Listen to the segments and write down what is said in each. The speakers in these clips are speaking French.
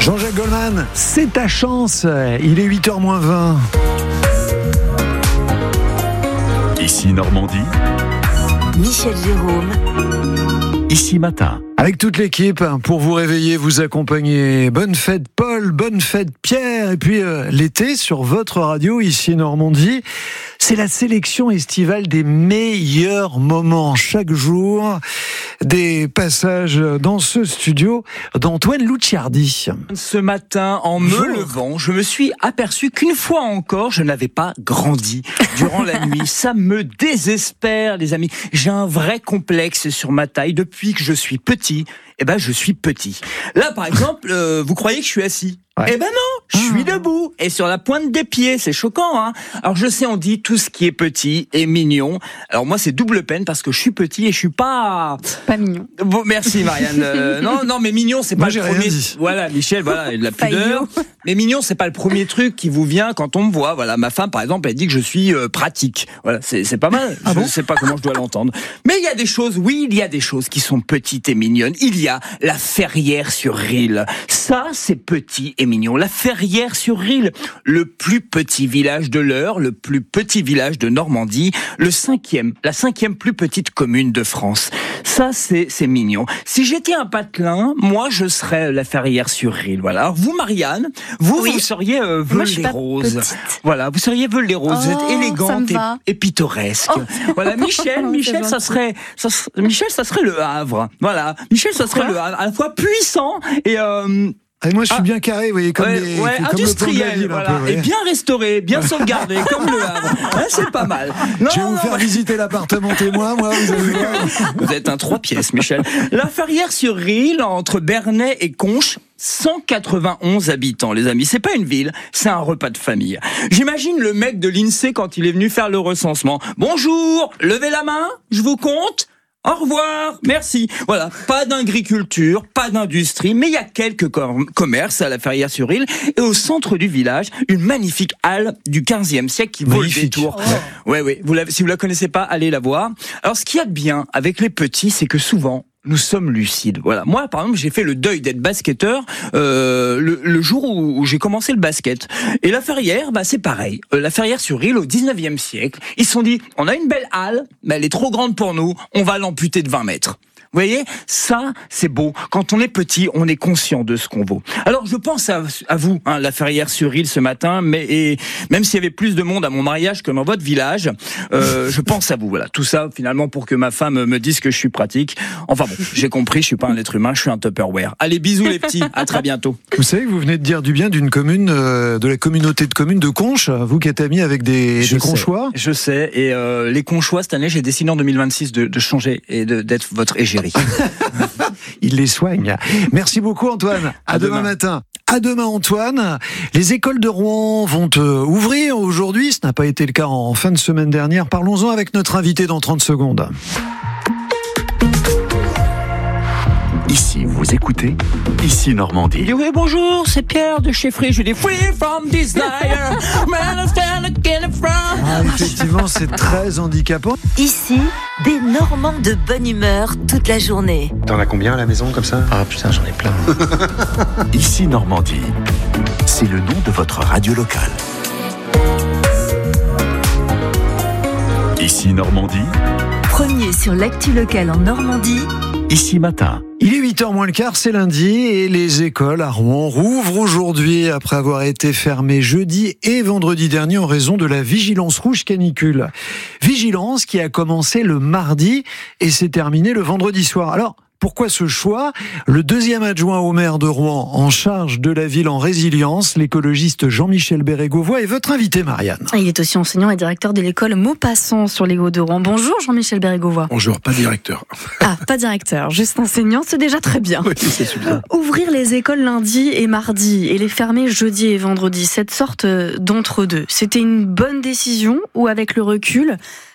Jean-Jacques Goldman, c'est ta chance. Il est 8h-20. Ici Normandie. Michel Jérôme. Ici Matin. Avec toute l'équipe pour vous réveiller, vous accompagner. Bonne fête Paul, bonne fête Pierre. Et puis l'été sur votre radio, ici Normandie. C'est la sélection estivale des meilleurs moments chaque jour. Des passages dans ce studio d'Antoine Luciardi. Ce matin, en me levant, je me suis aperçu qu'une fois encore, je n'avais pas grandi durant la nuit. Ça me désespère, les amis. J'ai un vrai complexe sur ma taille. Depuis que je suis petit, je suis petit. Là, par exemple, vous croyez que je suis assis ? Ouais. Eh ben non, je suis debout et sur la pointe des pieds, c'est choquant, hein. Alors je sais, on dit tout ce qui est petit est mignon. Alors moi c'est double peine parce que je suis petit et je suis pas mignon. Bon, merci Marianne. Non, mais mignon c'est pas moi, le premier. Voilà, Michel, voilà, il a de la pudeur. Mais mignon c'est pas le premier truc qui vous vient quand on me voit. Voilà, ma femme par exemple, elle dit que je suis pratique. Voilà, c'est pas mal. Je ne sais pas comment je dois l'entendre. Mais il y a des choses, il y a des choses qui sont petites et mignonnes. Il y a la Ferrières-sur-Rille. Ça c'est petit et mignon. La Ferrières-sur-Rille, le plus petit village de l'Eure, le plus petit village de Normandie, la cinquième plus petite commune de France. Ça, c'est mignon. Si j'étais un patelin, moi, je serais la Ferrières-sur-Rille. Voilà. Alors vous, Marianne, vous seriez Veul-les-Roses. Voilà, vous seriez Veul-les-Roses. Vous êtes élégante et pittoresque. Voilà, Michel, ça serait le Havre. Voilà, Michel, ça serait le Havre, à la fois puissant et moi, je suis bien carré, vous voyez, comme industriel, comme voilà, et bien restauré, bien sauvegardé, comme le Havre. C'est pas mal. Je vais vous faire visiter l'appartement témoin, moi, vous allez voir. Vous êtes un 3 pièces, Michel. La Ferrières-sur-Rille, entre Bernay et Conches, 191 habitants, les amis. C'est pas une ville, c'est un repas de famille. J'imagine le mec de l'INSEE quand il est venu faire le recensement. Bonjour, levez la main, je vous compte. Au revoir, merci. Voilà, pas d'agriculture, pas d'industrie, mais il y a quelques commerces à la Ferrières-sur-Rille et au centre du village, une magnifique halle du 15e siècle qui vaut le détour. Ouais, si vous la connaissez pas, allez la voir. Alors, ce qu'il y a de bien avec les petits, c'est que souvent, nous sommes lucides. Voilà. Moi, par exemple, j'ai fait le deuil d'être basketteur le jour où j'ai commencé le basket. Et la Ferrière, c'est pareil. La Ferrière-sur-Rille, au 19e siècle, ils se sont dit, on a une belle halle, mais elle est trop grande pour nous, on va l'amputer de 20 mètres. Vous voyez, ça, c'est beau. Quand on est petit, on est conscient de ce qu'on vaut. Alors, je pense à vous, la Ferrière-sur-Rille ce matin, mais même s'il y avait plus de monde à mon mariage que dans votre village, je pense à vous. Voilà, tout ça, finalement, pour que ma femme me dise que je suis pratique. Enfin bon, j'ai compris, je suis pas un être humain, je suis un Tupperware. Allez, bisous les petits, à très bientôt. Vous savez que vous venez de dire du bien d'une commune, de la communauté de communes de Conches, vous qui êtes ami avec des Conchois. Je sais, et les Conchois, cette année, j'ai décidé en 2026 de changer et d'être votre égérie. Il les soigne. Merci beaucoup Antoine. À demain matin. À demain Antoine. Les écoles de Rouen vont ouvrir aujourd'hui. Ce n'a pas été le cas en fin de semaine dernière. Parlons-en avec notre invité dans 30 secondes. Ici, vous écoutez Ici Normandie. Il dit oui, bonjour, c'est Pierre de chez Free. Je dis free from desire. Effectivement, c'est très handicapant. Ici, des Normands de bonne humeur toute la journée. T'en as combien à la maison comme ça ? Ah putain, j'en ai plein. Ici Normandie, c'est le nom de votre radio locale. Ici Normandie. Premier sur l'actu locale en Normandie. Ici Matin. Il est 8h moins le quart, c'est lundi et les écoles à Rouen rouvrent aujourd'hui après avoir été fermées jeudi et vendredi dernier en raison de la vigilance rouge canicule. Vigilance qui a commencé le mardi et s'est terminée le vendredi soir. Alors, pourquoi ce choix ? Le deuxième adjoint au maire de Rouen en charge de la ville en résilience, l'écologiste Jean-Michel Bérégovoy, est votre invité, Marianne. Il est aussi enseignant et directeur de l'école Maupassant sur les Hauts-de-Rouen. Bonjour Jean-Michel Bérégovoy. Bonjour, pas directeur. Ah, pas directeur, juste enseignant, c'est déjà très bien. Oui, c'est super. Ouvrir les écoles lundi et mardi et les fermer jeudi et vendredi, cette sorte d'entre-deux, c'était une bonne décision ou avec le recul,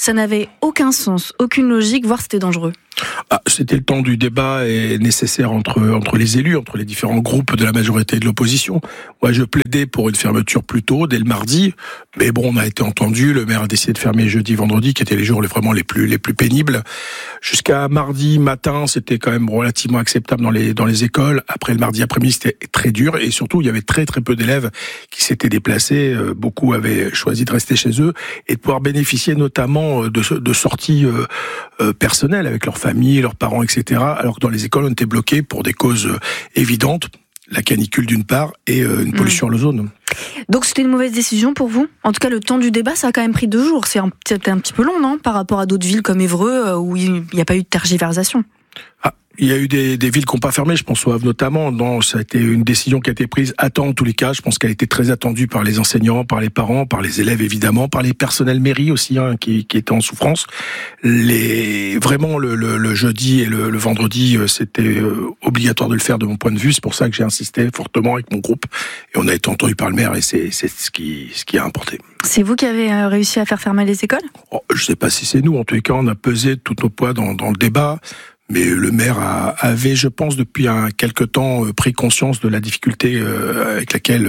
ça n'avait aucun sens, aucune logique, voire c'était dangereux. C'était le temps du débat et nécessaire entre les élus, entre les différents groupes de la majorité et de l'opposition. Moi, je plaidais pour une fermeture plus tôt, dès le mardi, mais bon, on a été entendu. Le maire a décidé de fermer jeudi, vendredi, qui étaient les jours vraiment les plus pénibles. Jusqu'à mardi matin, c'était quand même relativement acceptable dans les écoles. Après le mardi après-midi, c'était très dur et surtout, il y avait très très peu d'élèves qui s'étaient déplacés. Beaucoup avaient choisi de rester chez eux et de pouvoir bénéficier notamment de sorties personnelles avec leurs familles, leurs parents, etc. Alors que dans les écoles, on était bloqués pour des causes évidentes, la canicule d'une part et une pollution à l'ozone. Donc c'était une mauvaise décision pour vous ? En tout cas, le temps du débat, ça a quand même pris 2 jours. C'était un petit peu long, non ? Par rapport à d'autres villes comme Évreux, où il n'y a pas eu de tergiversation. Il y a eu des villes qui n'ont pas fermé, je pense au Havre notamment. Non, ça a été une décision qui a été prise à temps en tous les cas. Je pense qu'elle a été très attendue par les enseignants, par les parents, par les élèves évidemment, par les personnels mairie aussi, qui étaient en souffrance. Vraiment le jeudi et le vendredi, c'était obligatoire de le faire de mon point de vue. C'est pour ça que j'ai insisté fortement avec mon groupe et on a été entendu par le maire et c'est ce qui a importé. C'est vous qui avez réussi à faire fermer les écoles ? Je sais pas si c'est nous. En tous les cas, on a pesé tout nos poids dans le débat. Mais le maire avait, je pense, depuis quelque temps, pris conscience de la difficulté avec laquelle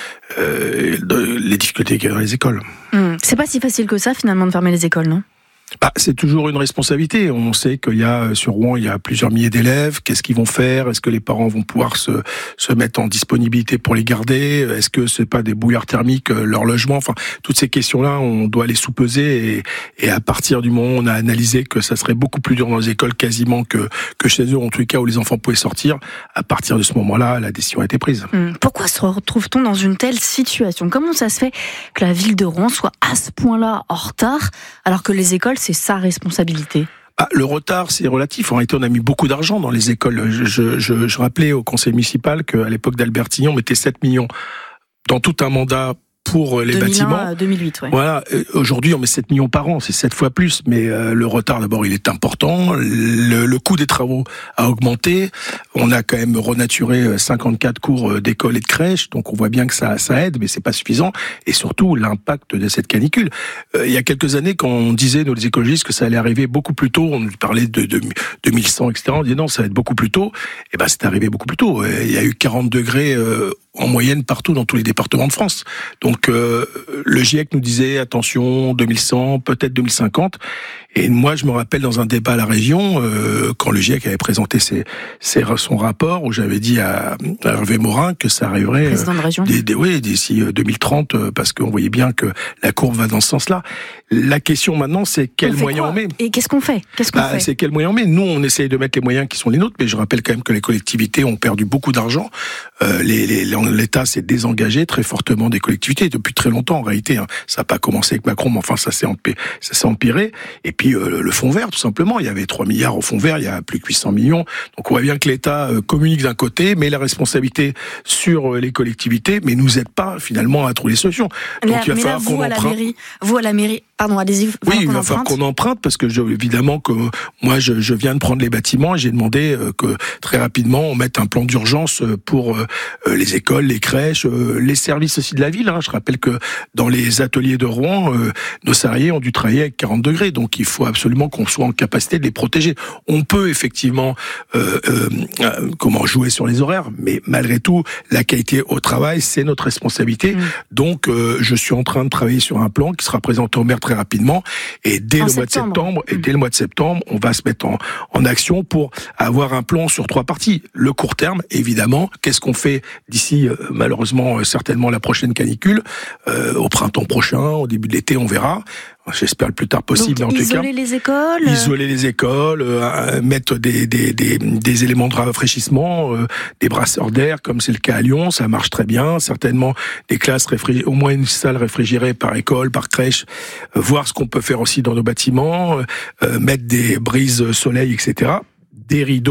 les difficultés qu'il y a dans les écoles. C'est pas si facile que ça, finalement, de fermer les écoles, non ? C'est toujours une responsabilité. On sait qu'il y a, sur Rouen, il y a plusieurs milliers d'élèves. Qu'est-ce qu'ils vont faire ? Est-ce que les parents vont pouvoir se mettre en disponibilité pour les garder ? Est-ce que c'est pas des bouillards thermiques, leur logement ? Enfin, toutes ces questions-là, on doit les sous-peser et à partir du moment où on a analysé que ça serait beaucoup plus dur dans les écoles quasiment que chez eux, en tous les cas où les enfants pouvaient sortir, à partir de ce moment-là, la décision a été prise. Pourquoi se retrouve-t-on dans une telle situation ? Comment ça se fait que la ville de Rouen soit à ce point-là en retard, alors que les écoles, c'est sa responsabilité ? Le retard, c'est relatif. En réalité, on a mis beaucoup d'argent dans les écoles. Je rappelais au conseil municipal qu'à l'époque d'Albertigny, on mettait 7 millions dans tout un mandat pour les 2001 bâtiments. À 2008, ouais. Voilà. Aujourd'hui, on met 7 millions par an. C'est 7 fois plus. Mais le retard, d'abord, il est important. Le coût des travaux a augmenté. On a quand même renaturé 54 cours d'école et de crèche. Donc, on voit bien que ça aide, mais c'est pas suffisant. Et surtout, l'impact de cette canicule. Il y a quelques années, quand on disait, nous, les écologistes, que ça allait arriver beaucoup plus tôt, on parlait de 2100, etc. On disait non, ça va être beaucoup plus tôt. Et ben, c'est arrivé beaucoup plus tôt. Il y a eu 40 degrés en moyenne partout dans tous les départements de France. Donc le GIEC nous disait attention 2100, peut-être 2050. Et moi, je me rappelle dans un débat à la région, quand le GIEC avait présenté son rapport, où j'avais dit à Hervé Morin que ça arriverait président de région. D'ici 2030, parce qu'on voyait bien que la courbe va dans ce sens-là. La question maintenant, c'est quels moyens on met. Et qu'est-ce qu'on fait ? C'est quels moyens on met. Nous, on essaye de mettre les moyens qui sont les nôtres, mais je rappelle quand même que les collectivités ont perdu beaucoup d'argent. L'État s'est désengagé très fortement des collectivités depuis très longtemps en réalité. Ça n'a pas commencé avec Macron, mais enfin ça s'est empiré. Et puis le fonds vert, tout simplement. Il y avait 3 milliards au fonds vert, il y a plus que 800 millions. Donc on voit bien que l'État communique d'un côté, met la responsabilité sur les collectivités, mais nous aide pas finalement à trouver les solutions. Donc il va falloir qu'on emprunte. Vous à la mairie, pardon, allez-y. Oui, il va falloir qu'on emprunte parce que évidemment que moi je viens de prendre les bâtiments et j'ai demandé que très rapidement on mette un plan d'urgence pour les écoles, les crèches, les services aussi de la ville. Je rappelle que dans les ateliers de Rouen, nos salariés ont dû travailler avec 40 degrés, donc il faut absolument qu'on soit en capacité de les protéger. On peut effectivement jouer sur les horaires, mais malgré tout, la qualité au travail, c'est notre responsabilité. Donc je suis en train de travailler sur un plan qui sera présenté au maire très rapidement, et dès le mois de septembre, on va se mettre en action pour avoir un plan sur 3 parties. Le court terme, évidemment, qu'est-ce qu'on fait d'ici, malheureusement, certainement la prochaine canicule, au printemps prochain, au début de l'été, on verra. J'espère le plus tard possible. Donc, en tout cas, isoler les écoles, mettre des éléments de rafraîchissement, des brasseurs d'air, comme c'est le cas à Lyon, ça marche très bien. Certainement des classes au moins une salle réfrigérée par école, par crèche. Voir ce qu'on peut faire aussi dans nos bâtiments, mettre des brises soleil, etc. Des rideaux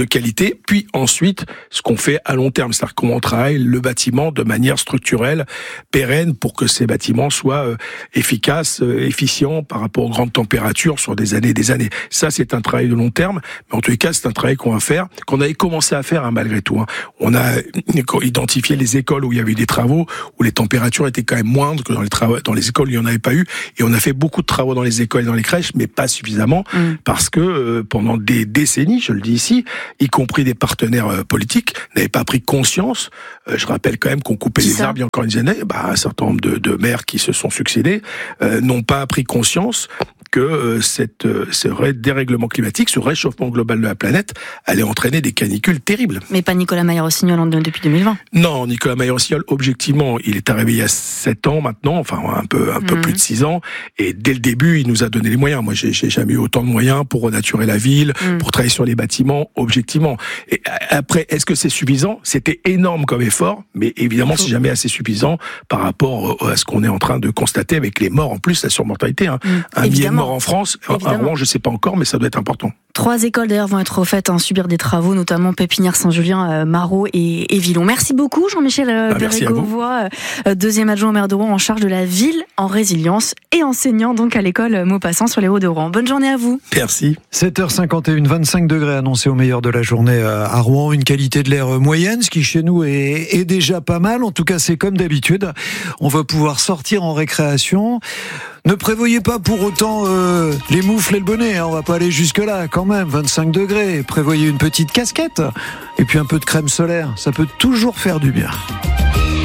de qualité, puis ensuite ce qu'on fait à long terme, c'est-à-dire comment on travaille le bâtiment de manière structurelle, pérenne, pour que ces bâtiments soient efficaces, efficients par rapport aux grandes températures sur des années et des années. Ça, c'est un travail de long terme, mais en tous les cas, c'est un travail qu'on va faire, qu'on avait commencé à faire malgré tout. On a identifié les écoles où il y avait eu des travaux, où les températures étaient quand même moindres que dans les écoles où il n'y en avait pas eu, et on a fait beaucoup de travaux dans les écoles et dans les crèches, mais pas suffisamment, parce que pendant des décennies, je le dis ici, y compris des partenaires politiques, n'avaient pas pris conscience. Je rappelle quand même qu'on coupait les arbres il y a encore une dizaine d'années. Un certain nombre de maires qui se sont succédés n'ont pas pris conscience que ce dérèglement climatique, ce réchauffement global de la planète allait entraîner des canicules terribles. Mais pas Nicolas Maillard-Rossignol depuis 2020. Non, Nicolas Maillard-Rossignol, objectivement, il est arrivé il y a 7 ans maintenant, enfin un peu plus de 6 ans, et dès le début, il nous a donné les moyens. Moi, j'ai jamais eu autant de moyens pour renaturer la ville, pour travailler sur les bâtiments, objectivement. Et après, est-ce que c'est suffisant ? C'était énorme comme effort, mais évidemment, c'est jamais assez suffisant par rapport à ce qu'on est en train de constater avec les morts, en plus, la surmortalité. Un millier de morts en France, à Rouen, je sais pas encore, mais ça doit être important. 3 écoles d'ailleurs vont être refaites, subir des travaux, notamment Pépinière, Saint-Julien, Marot et Villon. Merci beaucoup Jean-Michel Bérégovoy, deuxième adjoint au maire de Rouen en charge de la ville en résilience et enseignant donc à l'école Maupassant sur les Hauts de Rouen. Bonne journée à vous. Merci. 7h51, 25 degrés annoncés au meilleur de la journée à Rouen, une qualité de l'air moyenne, ce qui chez nous est déjà pas mal. En tout cas, c'est comme d'habitude. On va pouvoir sortir en récréation. Ne prévoyez pas pour autant les moufles et le bonnet, on va pas aller jusque-là quand même, 25 degrés. Prévoyez une petite casquette et puis un peu de crème solaire, ça peut toujours faire du bien.